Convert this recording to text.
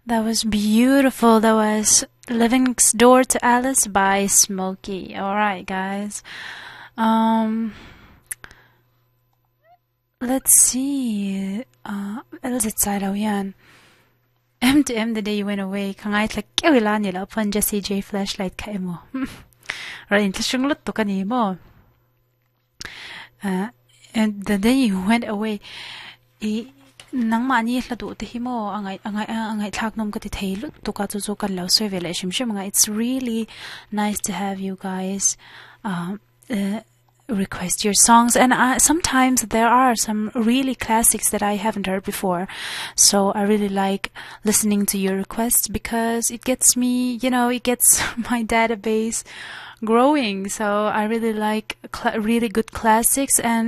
That was beautiful. That was Living Next Door to Alice by Smokey. Alright, guys. Let's see. Elzitsalaw yan. M2M the day you went away. Kangait like kewila nila upon Jessie J flashlight ka mo. Right, interesting lot to kanimo. And the day you went away, nang mani la do te himo angai thak nom ka ti theilu to ka chu kan lo so vela shim shim nga. It's really nice to have you guys request your songs, and sometimes there are some really classics that I haven't heard before, so I really like listening to your requests because it gets me, it gets my database growing. So I really like really good classics, and